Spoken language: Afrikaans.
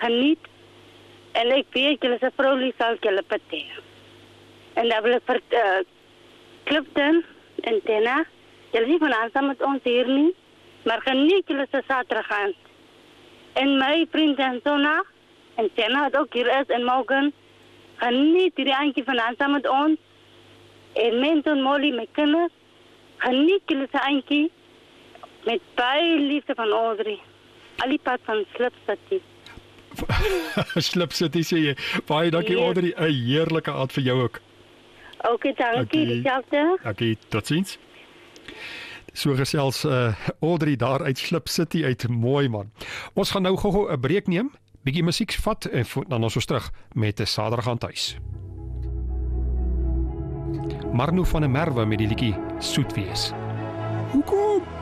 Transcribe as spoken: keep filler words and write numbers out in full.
geniet. En ek weet, julle se vroulie sal julle pateer. En dan wil ek vir uh, Clifton en Tina, julle is vanavond saam met ons hier nie, maar geniet julle se Saterdag aand. En my vriend en Sona, en Tina wat ook hier is, en Morgan, geniet hierdie aandjie vanavond saam met ons. En Menton, Molly, my kinders, geniet julle se aandjie met baie liefde van Audrey. Al die pad van Slip City. Slip City sê jy. Baie dankie Yes. Audrey, 'n heerlike aand vir jou ook. Oké, dankie, Dankie. dieselfde. Dankie, totsiens. So gesels uh, Audrey daar uit Slip City uit, mooi man. Ons gaan nou gou-gou 'n breek neem, bietjie musiek vat en dan ons ons terug met 'n Saterdag aan tuis. Marno van der Merwe met die liedjie Soet wees. Hoekom?